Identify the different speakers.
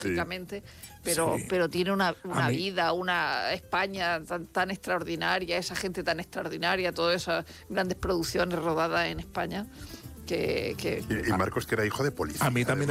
Speaker 1: prácticamente, pero tiene una vida, una España tan extraordinaria, esa gente tan extraordinaria, todas esas grandes producciones rodadas en España.
Speaker 2: Y Marcos, que era hijo de policía.
Speaker 3: A mí también